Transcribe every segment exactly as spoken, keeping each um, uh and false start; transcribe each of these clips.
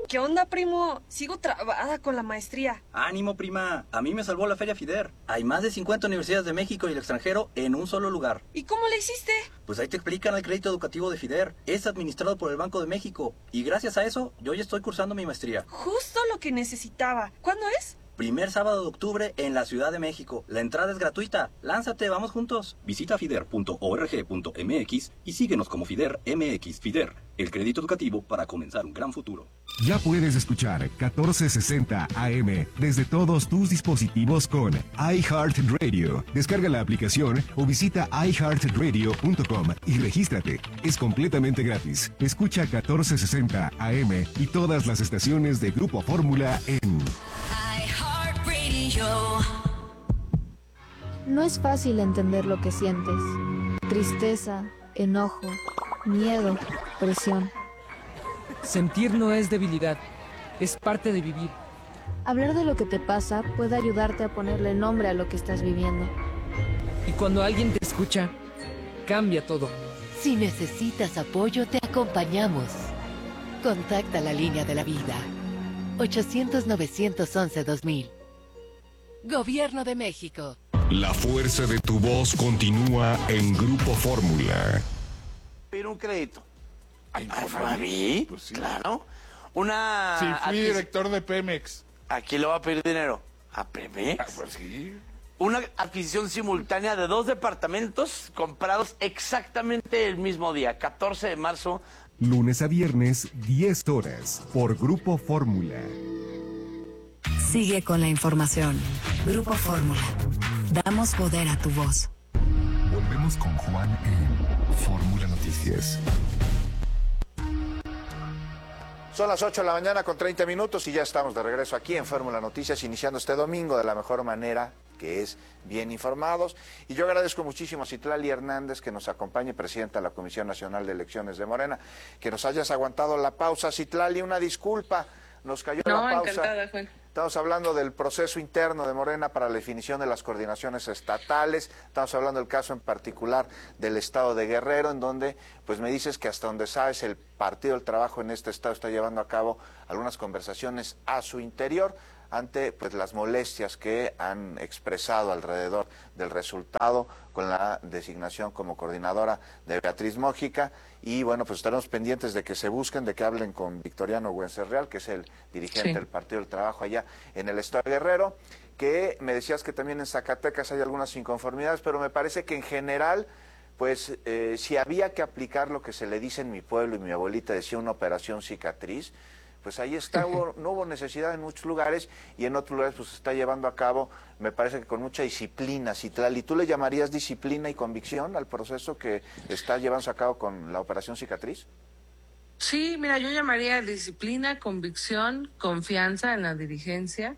¿Qué onda, primo? Sigo trabada con la maestría. Ánimo, prima. A mí me salvó la Feria FIDER. Hay más de cincuenta universidades de México y el extranjero en un solo lugar. ¿Y cómo le hiciste? Pues ahí te explican el crédito educativo de FIDER. Es administrado por el Banco de México. Y gracias a eso, yo ya estoy cursando mi maestría. Justo lo que necesitaba. ¿Cuándo es? Primer sábado de octubre en la Ciudad de México. La entrada es gratuita. Lánzate, vamos juntos. Visita fider punto org punto mx y síguenos como FIDER M X. FIDER, el crédito educativo para comenzar un gran futuro. Ya puedes escuchar catorce sesenta A M desde todos tus dispositivos con iHeartRadio. Descarga la aplicación o visita i heart radio punto com y regístrate. Es completamente gratis. Escucha catorce sesenta A M y todas las estaciones de Grupo Fórmula en iHeartRadio. No es fácil entender lo que sientes. Tristeza, enojo, miedo, presión. Sentir no es debilidad, es parte de vivir. Hablar de lo que te pasa puede ayudarte a ponerle nombre a lo que estás viviendo. Y cuando alguien te escucha, cambia todo. Si necesitas apoyo, te acompañamos. Contacta la línea de la vida. ochocientos, novecientos once, dos mil. Gobierno de México. La fuerza de tu voz continúa en Grupo Fórmula. Pedir un crédito. Ay, ¿A Fabi? Pues sí. Claro. Una... Sí, fui adquis- director de Pemex. ¿A quién le va a pedir dinero? ¿A Pemex? Ah, pues sí. Una adquisición simultánea de dos departamentos comprados exactamente el mismo día, catorce de marzo. Lunes a viernes, diez horas, por Grupo Fórmula. Sigue con la información. Grupo Fórmula. Damos poder a tu voz. Volvemos con Juan en Fórmula Noticias. Son las ocho de la mañana con treinta minutos y ya estamos de regreso aquí en Fórmula Noticias, iniciando este domingo de la mejor manera, que es bien informados. Y yo agradezco muchísimo a Citlali Hernández, que nos acompañe, presidenta de la Comisión Nacional de Elecciones de Morena, que nos hayas aguantado la pausa. Citlali, una disculpa, nos cayó no, la pausa. Encantada, Juan. Estamos hablando del proceso interno de Morena para la definición de las coordinaciones estatales. Estamos hablando del caso en particular del estado de Guerrero, en donde pues me dices que hasta donde sabes el Partido del Trabajo en este estado está llevando a cabo algunas conversaciones a su interior ante pues las molestias que han expresado alrededor del resultado con la designación como coordinadora de Beatriz Mójica. Y bueno, pues estaremos pendientes de que se busquen, de que hablen con Victoriano Huencerreal, que es el dirigente Sí. del Partido del Trabajo allá en el estado de Guerrero, que me decías que también en Zacatecas hay algunas inconformidades, pero me parece que en general, pues eh, si había que aplicar lo que se le dice en mi pueblo, y mi abuelita decía una operación cicatriz, pues ahí está, hubo, no hubo necesidad en muchos lugares, y en otros lugares pues se está llevando a cabo, me parece que con mucha disciplina, Citlali. ¿Tú le llamarías disciplina y convicción al proceso que está llevándose a cabo con la operación cicatriz? Sí, mira, yo llamaría disciplina, convicción, confianza en la dirigencia,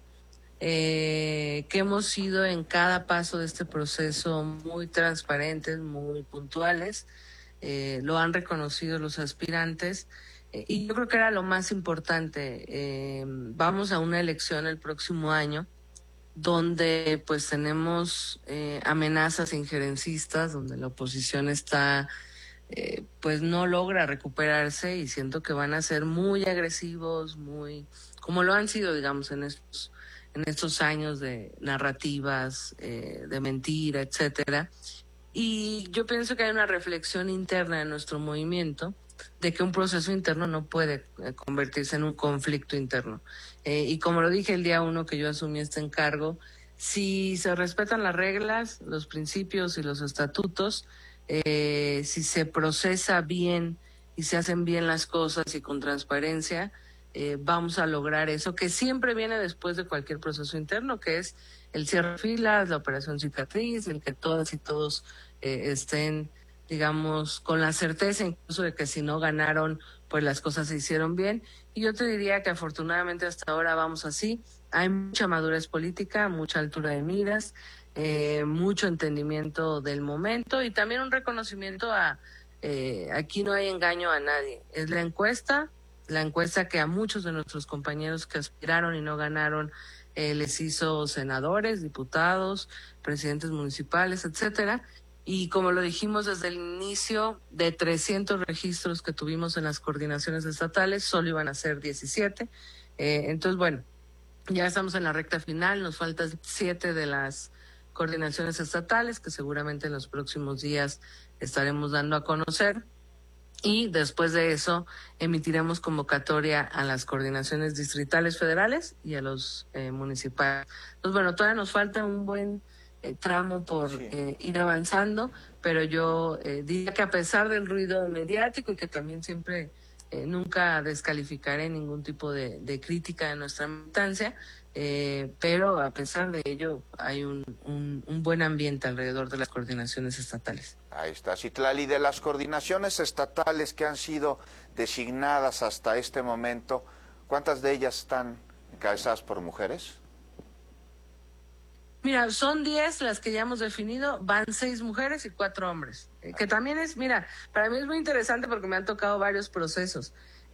eh, que hemos sido en cada paso de este proceso muy transparentes, muy puntuales, eh, lo han reconocido los aspirantes. Y yo creo que era lo más importante. Eh, vamos a una elección el próximo año donde pues tenemos eh, amenazas injerencistas, donde la oposición está, eh, pues no logra recuperarse, y siento que van a ser muy agresivos, muy, como lo han sido, digamos, en estos, en estos años de narrativas, eh, de mentira, etcétera. Y yo pienso que hay una reflexión interna en nuestro movimiento de que un proceso interno no puede eh, convertirse en un conflicto interno. Eh, y como lo dije el día uno que yo asumí este encargo, si se respetan las reglas, los principios y los estatutos, eh, si se procesa bien y se hacen bien las cosas y con transparencia, eh, vamos a lograr eso que siempre viene después de cualquier proceso interno, que es el cierre de filas, la operación cicatriz, el que todas y todos eh, estén, digamos, con la certeza incluso de que si no ganaron, pues las cosas se hicieron bien. Y yo te diría que afortunadamente hasta ahora vamos así. Hay mucha madurez política, mucha altura de miras, eh, mucho entendimiento del momento y también un reconocimiento a, eh, aquí no hay engaño a nadie. Es la encuesta, la encuesta que a muchos de nuestros compañeros que aspiraron y no ganaron, eh, les hizo senadores, diputados, presidentes municipales, etcétera. Y como lo dijimos desde el inicio, de trescientos registros que tuvimos en las coordinaciones estatales, solo iban a ser diecisiete. Eh, entonces, bueno, ya estamos en la recta final, nos faltan siete de las coordinaciones estatales que seguramente en los próximos días estaremos dando a conocer. Y después de eso emitiremos convocatoria a las coordinaciones distritales federales y a los eh, municipales. Entonces, bueno, todavía nos falta un buen eh, tramo por sí. eh, ir avanzando, pero yo eh, diría que a pesar del ruido mediático y que también siempre eh, nunca descalificaré ningún tipo de, de crítica de nuestra militancia, eh, pero a pesar de ello hay un, un, un buen ambiente alrededor de las coordinaciones estatales. Ahí está, Citlali. De las coordinaciones estatales que han sido designadas hasta este momento, ¿cuántas de ellas están encabezadas por mujeres? Mira, son diez las que ya hemos definido, van seis mujeres y cuatro hombres. Eh, que también es, mira, para mí es muy interesante porque me han tocado varios procesos.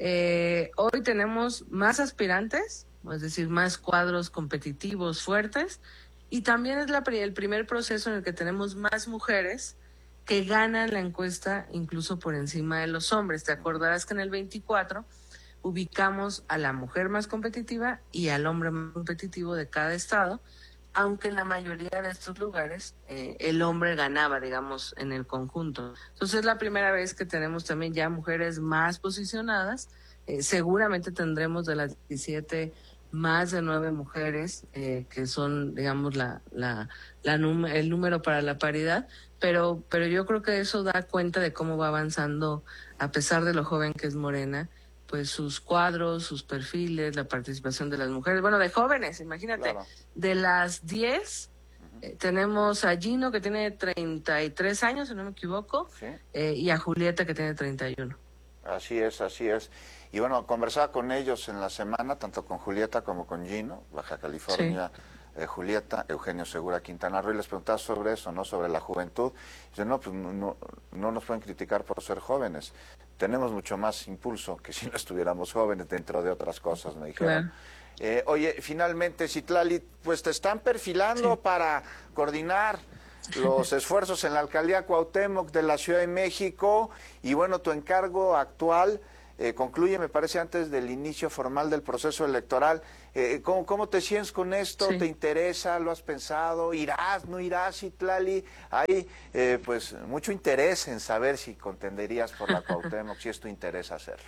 Eh, hoy tenemos más aspirantes, es decir, más cuadros competitivos fuertes, y también es la, el primer proceso en el que tenemos más mujeres que ganan la encuesta incluso por encima de los hombres. Te acordarás que en el veinticuatro ubicamos a la mujer más competitiva y al hombre más competitivo de cada estado, aunque en la mayoría de estos lugares eh, el hombre ganaba, digamos, en el conjunto. Entonces es la primera vez que tenemos también ya mujeres más posicionadas. Eh, seguramente tendremos de las diecisiete más de nueve mujeres, eh, que son, digamos, la, la, la num- el número para la paridad, pero, pero yo creo que eso da cuenta de cómo va avanzando, a pesar de lo joven que es Morena, pues sus cuadros, sus perfiles, la participación de las mujeres, bueno, de jóvenes, imagínate, claro. De las diez, eh, tenemos a Gino, que tiene treinta y tres años, si no me equivoco, ¿sí? eh, y a Julieta, que tiene treinta y uno. Así es, así es. Y bueno, conversaba con ellos en la semana, tanto con Julieta como con Gino, Baja California, sí. eh, Julieta, Eugenio Segura, Quintana Roo, y les preguntaba sobre eso, ¿no? Sobre la juventud. Y dicen, no, pues no, no nos pueden criticar por ser jóvenes. Tenemos mucho más impulso que si no estuviéramos jóvenes, dentro de otras cosas, me dijeron. Claro. Eh, oye, finalmente, Citlali, pues te están perfilando sí. para coordinar los esfuerzos en la alcaldía Cuauhtémoc de la Ciudad de México, y bueno, tu encargo actual eh, concluye, me parece, antes del inicio formal del proceso electoral. Eh, ¿cómo, ¿Cómo te sientes con esto? Sí. ¿Te interesa? ¿Lo has pensado? ¿Irás? ¿No irás, Citlali? Hay eh, pues mucho interés en saber si contenderías por la Cuauhtémoc, si es tu interés hacerlo.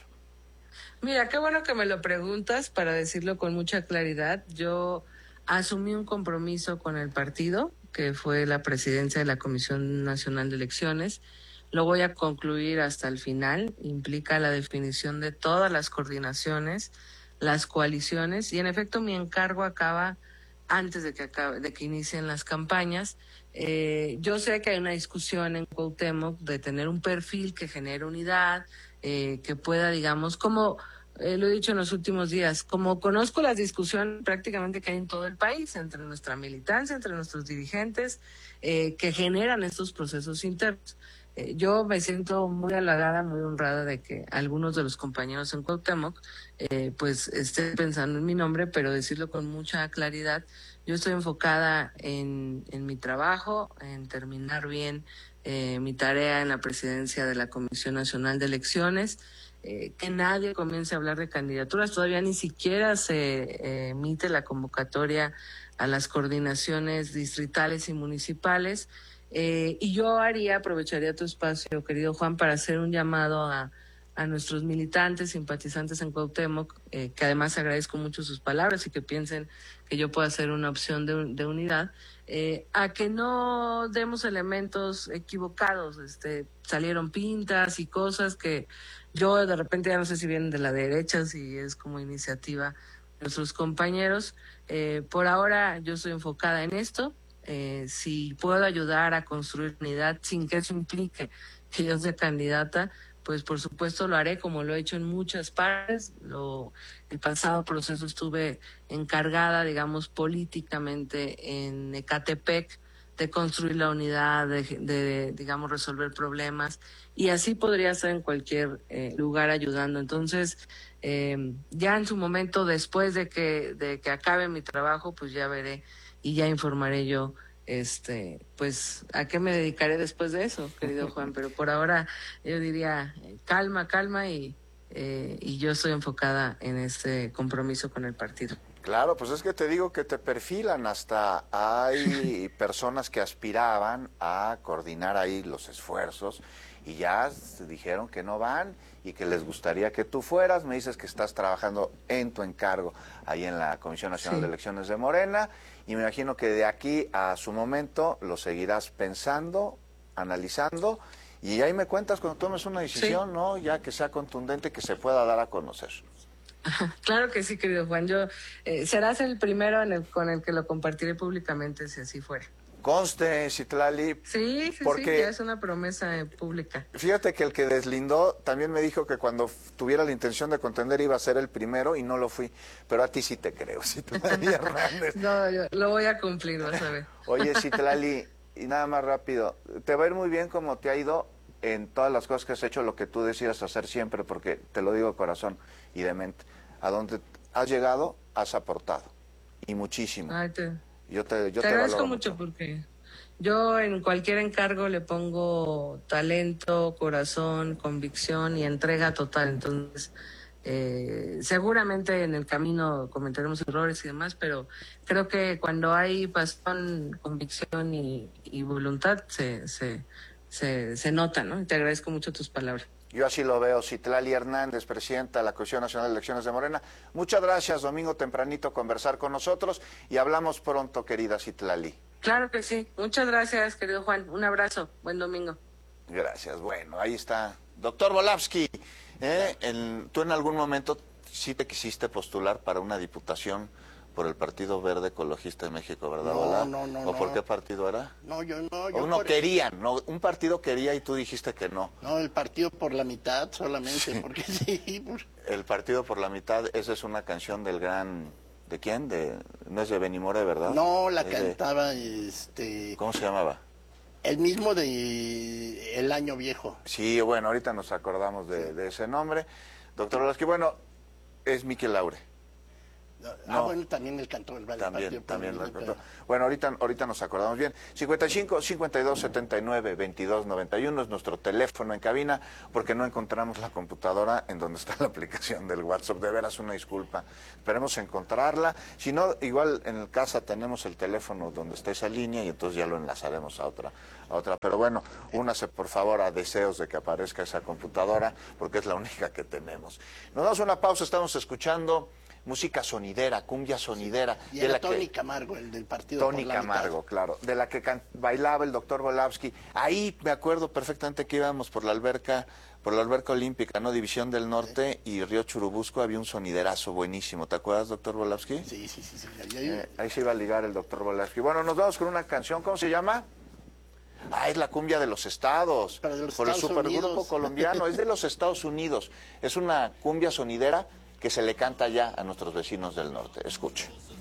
Mira, qué bueno que me lo preguntas, para decirlo con mucha claridad. Yo asumí un compromiso con el partido, que fue la presidencia de la Comisión Nacional de Elecciones. Lo voy a concluir hasta el final. Implica la definición de todas las coordinaciones, las coaliciones, y en efecto mi encargo acaba antes de que acabe, de que inicien las campañas. Eh, yo sé que hay una discusión en Cuauhtémoc de tener un perfil que genere unidad, eh, que pueda, digamos, como eh, lo he dicho en los últimos días, como conozco las discusiones prácticamente que hay en todo el país, entre nuestra militancia, entre nuestros dirigentes, eh, que generan estos procesos internos. Eh, yo me siento muy halagada, muy honrada de que algunos de los compañeros en Cuauhtémoc eh, pues estén pensando en mi nombre, pero decirlo con mucha claridad, yo estoy enfocada en, en mi trabajo, en terminar bien eh, mi tarea en la presidencia de la Comisión Nacional de Elecciones, eh, que nadie comience a hablar de candidaturas, todavía ni siquiera se eh, emite la convocatoria a las coordinaciones distritales y municipales. Eh, y yo haría, aprovecharía tu espacio, querido Juan, para hacer un llamado a, a nuestros militantes, simpatizantes en Cuauhtémoc, eh, que además agradezco mucho sus palabras y que piensen que yo pueda ser una opción de, de unidad, eh, a que no demos elementos equivocados. Este, salieron pintas y cosas que yo de repente ya no sé si vienen de la derecha, si es como iniciativa de nuestros compañeros. Eh, por ahora yo estoy enfocada en esto. Eh, si puedo ayudar a construir unidad sin que eso implique que yo sea candidata, pues por supuesto lo haré, como lo he hecho en muchas partes. Lo, el pasado proceso estuve encargada, digamos, políticamente en Ecatepec, de construir la unidad, de, de digamos, resolver problemas, y así podría estar en cualquier eh, lugar ayudando. Entonces, eh, ya en su momento, después de que, de que acabe mi trabajo, pues ya veré y ya informaré yo este, pues, ¿a qué me dedicaré después de eso, querido Juan? Pero por ahora yo diría, calma, calma y, eh, y yo estoy enfocada en este compromiso con el partido. Claro, pues es que te digo que te perfilan, hasta hay personas que aspiraban a coordinar ahí los esfuerzos y ya dijeron que no van y que les gustaría que tú fueras. Me dices que estás trabajando en tu encargo ahí en la Comisión Nacional Sí. de Elecciones de Morena y me imagino que de aquí a su momento lo seguirás pensando, analizando y ahí me cuentas cuando tomes una decisión, Sí. ¿no? Ya que sea contundente, que se pueda dar a conocer. Claro que sí, querido Juan. Yo eh, serás el primero en el, con el que lo compartiré públicamente, si así fuera. Conste, Citlali. Sí, sí, porque sí, ya es una promesa eh, pública. Fíjate que el que deslindó también me dijo que cuando f- tuviera la intención de contender iba a ser el primero y no lo fui. Pero a ti sí te creo, Citlali Hernández. No, yo lo voy a cumplir, vas a ver. Oye, Citlali, y nada más rápido, te va a ir muy bien como te ha ido en todas las cosas que has hecho, lo que tú decidas hacer siempre, porque te lo digo de corazón y de mente. A donde has llegado, has aportado. Y muchísimo. Ay, te, Yo te, yo te te agradezco valoro mucho porque yo en cualquier encargo le pongo talento, corazón, convicción y entrega total. Entonces, eh, seguramente en el camino cometeremos errores y demás, pero creo que cuando hay pasión, convicción y, y voluntad, se, se, se, se nota, ¿no? Y te agradezco mucho tus palabras. Yo así lo veo. Citlali Hernández, presidenta de la Comisión Nacional de Elecciones de Morena. Muchas gracias, domingo tempranito, conversar con nosotros y hablamos pronto, querida Citlali. Claro que sí. Muchas gracias, querido Juan. Un abrazo. Buen domingo. Gracias. Bueno, ahí está. Doctor Volavsky, ¿eh? En- ¿tú en algún momento sí te quisiste postular para una diputación por el Partido Verde Ecologista de México, verdad, No, Vola? no, no, ¿O por no. qué partido era? No, yo no. O Yo uno por- quería, no, un partido quería y tú dijiste que no. No, el partido por la mitad solamente, porque sí. Pues, El partido por la mitad, esa es una canción del gran... ¿De quién? De, no es de Benimore, ¿verdad? no, la Es de- cantaba este ¿Cómo se llamaba? el mismo de El Año Viejo. Sí, bueno, ahorita nos acordamos de, de ese nombre. Doctor Volavsky, bueno, es Miquel Laure. Ah, No. bueno, también el cantor del También, partido también lo político, recordó. Bueno, ahorita, ahorita nos acordamos bien. cincuenta y cinco, cincuenta y dos, setenta y nueve, veintidós, noventa y uno es nuestro teléfono en cabina, porque no encontramos la computadora en donde está la aplicación del WhatsApp. De veras, una disculpa. Esperemos encontrarla. Si no, igual en el casa tenemos el teléfono donde está esa línea y entonces ya lo enlazaremos a otra. A otra. Pero bueno, únase por favor a deseos de que aparezca esa computadora, porque es la única que tenemos. Nos damos una pausa, estamos escuchando música sonidera, cumbia sonidera. Y de era la que- Tony Camargo, el del partido Tony por la mitad. Camargo, claro, de la que can- bailaba el doctor Volavsky. Ahí me acuerdo perfectamente que íbamos por la alberca, por la alberca olímpica, ¿no? División del Norte y Río Churubusco, había un soniderazo buenísimo. ¿Te acuerdas, doctor Volavsky? Sí, sí, sí. sí. Ahí- ahí- Eh, ahí se iba a ligar el doctor Volavsky. Bueno, nos vamos con una canción, ¿cómo se llama? Ah, es la cumbia de los estados, Pero de los por el Estados supergrupo Unidos. colombiano, es de los Estados Unidos. Es una cumbia sonidera que se le canta ya a nuestros vecinos del norte. Escuche.